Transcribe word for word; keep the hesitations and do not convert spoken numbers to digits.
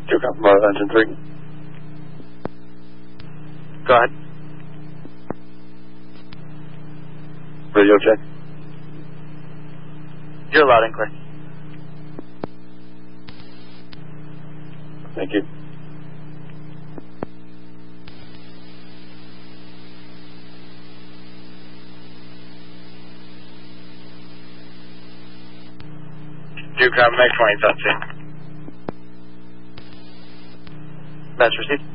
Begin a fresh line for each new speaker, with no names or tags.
Duke up above engine three.
Go ahead.
Radio check.
You're loud and clear.
Thank you.
Duke up, Meg twenty, touch in. Match received.